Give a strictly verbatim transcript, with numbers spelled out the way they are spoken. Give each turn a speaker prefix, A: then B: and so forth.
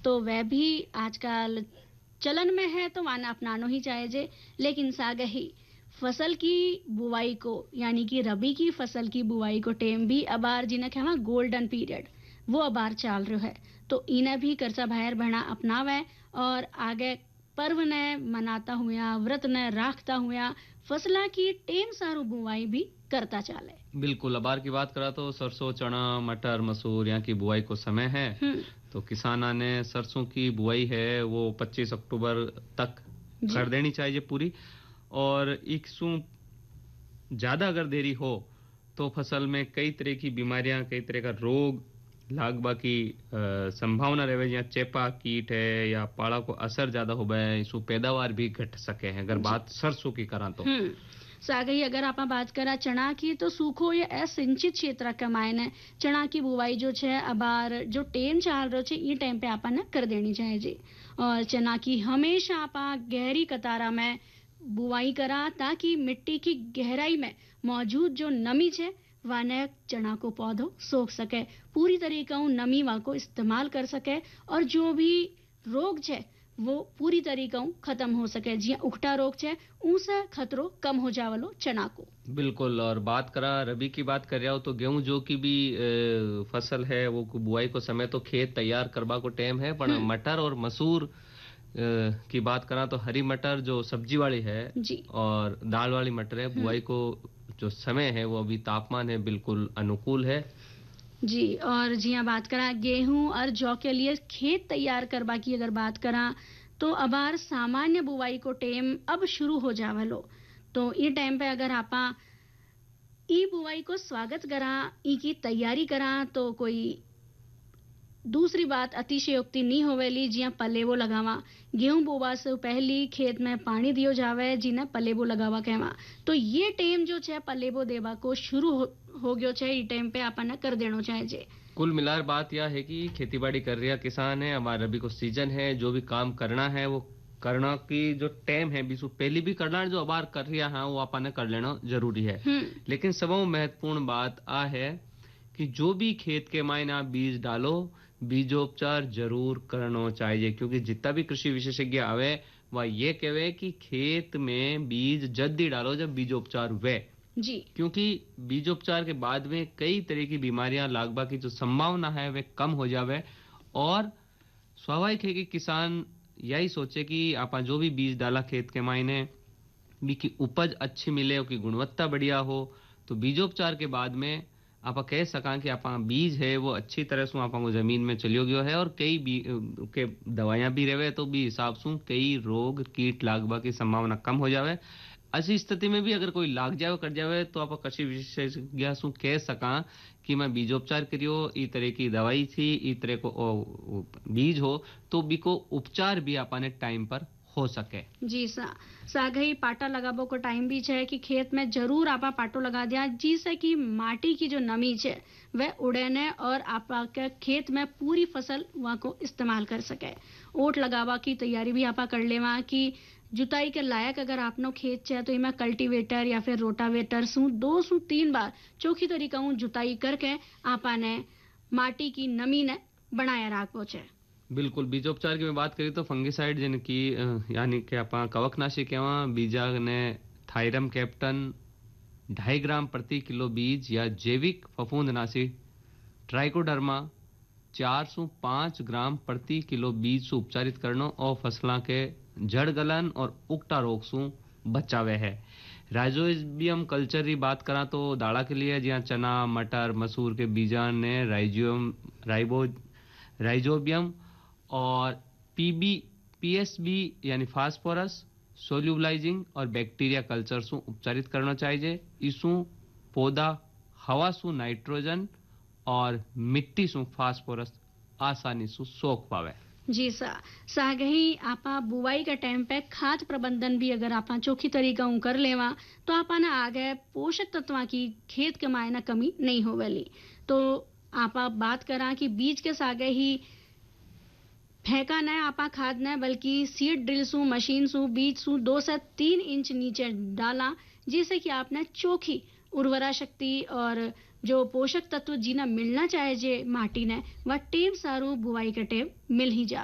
A: तो वह भी आजकल चलन में है तो माना अपनानो ही चाहे जे। लेकिन सागे ही फसल की बुआई को यानी कि रबी की फसल की बुआई को टेम भी अबार जिन्हें कहवा गोल्डन पीरियड वो अबार चाल रहो है। तो इन्हें भी करसा बाहर बना अपनावे और आगे पर्व ने मनाता हुआ व्रत ने राखता हुआ फसला की टेम सारू बुआई भी करता चाले।
B: बिल्कुल, अबार की बात करा तो सरसों, चना, मटर, मसूर यहाँ की बुआई को समय है। तो किसाना ने सरसों की बुआई है वो पच्चीस अक्टूबर तक कर देनी चाहिए पूरी। और इक्सू ज्यादा अगर देरी हो तो फसल में कई तरह की बीमारियां, कई तरह का रोग लागबा की संभावना रहे। या चेपा कीट है या पाड़ा को असर ज्यादा हो गया, इसको पैदावार भी घट सके हैं। अगर बात सरसों की करा तो
A: सागई अगर आप बात करा चना की तो सूखो या असिंचित क्षेत्र का मायने चना की बुआई जो छे अबार जो टेम चाल रो छे ये टाइम पे आपन कर देनी चाहिए जी। और चना की हमेशा आपा गहरी कतारा में बुआई करा ताकि मिट्टी की गहराई में मौजूद जो नमी छे वाने चना को पौधो सोख सके, पूरी तरीका नमी वा को इस्तेमाल कर सके और जो भी रोग छे वो पूरी तरीका खत्म हो सके। जिया उकटा रोग छे उनसे खतरो कम हो जावलो चना को।
B: बिल्कुल। और बात करा रबी की बात कर रहा हो तो गेहूं जो की भी ए, फसल है वो बुआई को समय तो खेत तैयार करवा को टाइम है। पर मटर और मसूर की बात करा तो हरी मटर जो सब्जी वाली है
A: जी।
B: और दाल वाली मटर है, बुआई को जो समय है वो अभी तापमान है बिल्कुल अनुकूल है
A: जी। और जिया बात करा गेहूं और जौ के लिए खेत तैयार करवा की अगर बात करा तो अबार सामान्य बुआई को टेम अब शुरू हो जावलो। तो ये टाइम पे अगर आपा ई बुआई को स्वागत करा, ई की तैयारी करा तो कोई दूसरी बात अतिशयोक्ति नहीं होवेली। जिया पलेबो लगावा, गेहूं बोवा से पहली खेत में पानी दियो जावे जिन्हें पलेबो लगावा कहवा। तो ये टेम जो छे पलेबो देवा को शुरू हो, हो गयो छे, ई टाइम पे आपन कर देनो चाहिए जे।
B: कुल मिलाकर बात यह है कि खेतीबाड़ी कर रहा किसान है, हमारा रबी को सीजन है, जो भी काम करना है वो करना की जो टाइम है बीसु पहले भी करना जो अबार कर रहा है वो आपने कर लेना जरूरी है। लेकिन सबसे महत्वपूर्ण बात आ है कि जो भी खेत के मायने आप बीज डालो बीजोपचार जरूर करना चाहिए। क्योंकि जितना भी कृषि विशेषज्ञ आवे वह ये कहे कि खेत में बीज जल्दी डालो जब बीजोपचार हुए
A: जी।
B: क्योंकि बीजोपचार के बाद में कई तरह की बीमारियां लागबा की जो संभावना है वे कम हो जावे। और स्वाभाविक है कि किसान यही सोचे कि आप जो भी बीज डाला खेत के मायने भी की उपज अच्छी मिले, उसकी गुणवत्ता बढ़िया हो। तो बीजोपचार के बाद में आप कह सका कि आप बीज है वो अच्छी तरह से आप जमीन में चलियो गयो है और कई के दवाइयां भी रहे तो भी हिसाब से कई रोग कीट लागबा की संभावना कम हो जावे। ऐसी स्थिति में भी अगर कोई लाग जावे कर जावे तो आप कृषि विशेषज्ञ से कह सका कि मैं बीजोपचार करियो, ई तरह की दवाई थी, ई तरह को बीज हो तो बी को उपचार भी आपने टाइम पर हो सके।
A: जी सा सागई पाटा लगाबो को टाइम भी है कि खेत में जरूर आपा पाटो लगा दिया जिससे कि माटी की जो नमी है वह उड़े ने और आपा के खेत में पूरी फसल वहां को इस्तेमाल कर सके। ओट लगावा की तैयारी भी आपा कर लेवा कि जुताई के लायक अगर आपनो खेत है तो इमा कल्टीवेटर या फिर रोटावेटर सु दो सु तीन बार चौखी तरीका जुताई करके आपा ने माटी की नमी ने बनाया राखबो छे।
B: बिल्कुल। बीजोपचार की मैं बात करी तो फंगिसाइड जिनकी यानी कि आप कवकनाशी कहवा बीजा ने थायरम कैप्टन ढाई ग्राम प्रति किलो बीज या जैविक फफूंदनाशी ट्राइकोडर्मा चार सौ पांच ग्राम प्रति किलो बीज से उपचारित करना और फसलों के जड़ गलन और उकटा रोग से बचावे है। राइजोबियम कल्चर की बात करा तो दाड़ा के लिए जहाँ चना मटर मसूर के बीजा ने राइजोबियम राइबो राइजोबियम और पीबी पीएसबी यानी फास्फोरस सोल्यूबलाइजिंग और बैक्टीरिया कल्चर से उपचारित करना चाहिए। इसु पौधा हवा सु नाइट्रोजन और मिट्टी सु फास्फोरस आसानी से सोख पावे।
A: जी सा सागही आपा बुआई के टाइम पे खाद प्रबंधन भी अगर आपा चौखी तरीका कर लेवा तो आपा ना आगे पोषक तत्व की खेत के मायना कमी नहीं होवेली। तो आपा बात करा कि बीज के सागे ही फेंका न आपा खाद न बल्कि सीड ड्रिल सु मशीन सु बीज सु दो से तीन इंच नीचे डाला जिससे कि आपने चोखी उर्वरा शक्ति और जो पोषक तत्व जिन्हें मिलना चाहे जे माटी ने वह टेम सारू बुआई के टेम मिल ही जा।